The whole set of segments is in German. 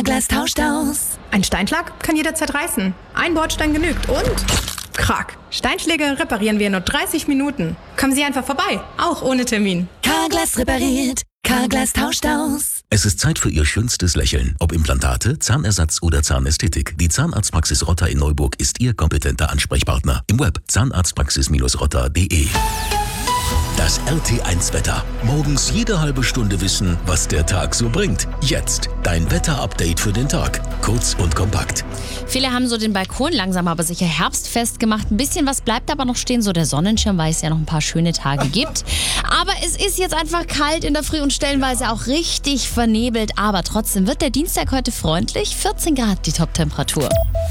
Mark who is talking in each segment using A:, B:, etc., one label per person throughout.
A: Carglass tauscht aus.
B: Ein Steinschlag kann jederzeit reißen. Ein Bordstein genügt und... Krack. Steinschläge reparieren wir in nur 30 Minuten. Kommen Sie einfach vorbei, auch ohne Termin.
A: Carglass repariert. Carglass tauscht aus.
C: Es ist Zeit für Ihr schönstes Lächeln. Ob Implantate, Zahnersatz oder Zahnästhetik. Die Zahnarztpraxis Rotter in Neuburg ist Ihr kompetenter Ansprechpartner. Im Web zahnarztpraxis-rotter.de. Das RT1-Wetter. Morgens jede halbe Stunde wissen, was der Tag so bringt. Jetzt dein Wetter-Update für den Tag. Kurz und kompakt.
D: Viele haben so den Balkon langsam aber sicher herbstfest gemacht. Ein bisschen was bleibt aber noch stehen, so der Sonnenschirm, weil es ja noch ein paar schöne Tage gibt. Aber es ist jetzt einfach kalt in der Früh und stellenweise auch richtig vernebelt. Aber trotzdem wird der Dienstag heute freundlich. 14 Grad die Top-Temperatur.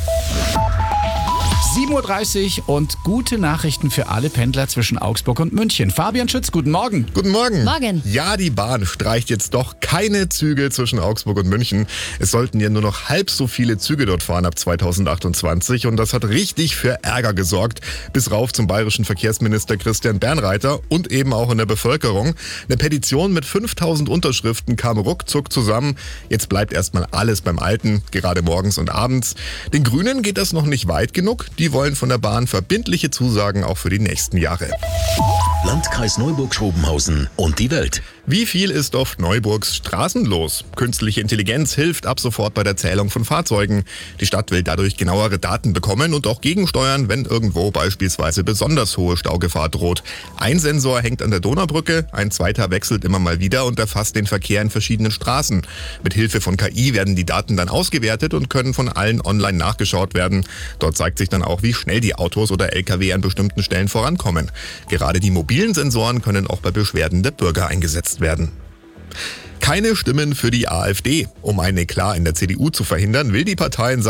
E: 7.30 Uhr und gute Nachrichten für alle Pendler zwischen Augsburg und München. Fabian Schütz, guten Morgen.
F: Guten Morgen.
D: Morgen.
F: Ja, die Bahn streicht jetzt doch keine Züge zwischen Augsburg und München. Es sollten ja nur noch halb so viele Züge dort fahren ab 2028 und das hat richtig für Ärger gesorgt. Bis rauf zum bayerischen Verkehrsminister Christian Bernreiter und eben auch in der Bevölkerung. Eine Petition mit 5000 Unterschriften kam ruckzuck zusammen. Jetzt bleibt erstmal alles beim Alten, gerade morgens und abends. Den Grünen geht das noch nicht weit genug. Die wollen von der Bahn verbindliche Zusagen auch für die nächsten Jahre.
C: Landkreis Neuburg-Schrobenhausen und die Welt.
F: Wie viel ist auf Neuburgs Straßen los? Künstliche Intelligenz hilft ab sofort bei der Zählung von Fahrzeugen. Die Stadt will dadurch genauere Daten bekommen und auch gegensteuern, wenn irgendwo beispielsweise besonders hohe Staugefahr droht. Ein Sensor hängt an der Donaubrücke, ein zweiter wechselt immer mal wieder und erfasst den Verkehr in verschiedenen Straßen. Mit Hilfe von KI werden die Daten dann ausgewertet und können von allen online nachgeschaut werden. Dort zeigt sich dann auch, wie schnell die Autos oder LKW an bestimmten Stellen vorankommen. Gerade die mobilen Sensoren können auch bei Beschwerden der Bürger eingesetzt werden. Keine Stimmen für die AfD. Um ein Eklat in der CDU zu verhindern, will die Partei in